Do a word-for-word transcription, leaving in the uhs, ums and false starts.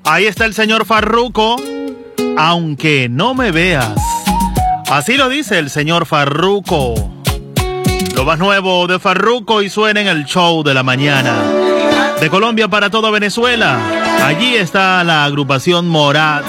Ahí está el señor Farruko, aunque no me veas. Así lo dice el señor Farruko. Lo más nuevo de Farruko y suena en el show de la mañana. De Colombia para toda Venezuela. Allí está la agrupación Morat.